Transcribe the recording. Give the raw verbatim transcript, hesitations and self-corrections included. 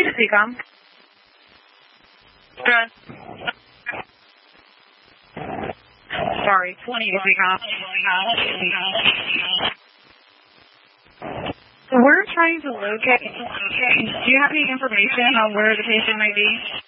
is Ecom. Good. Sorry, twenty is Ecom. So we're trying to locate, do you have any information on where the patient might be?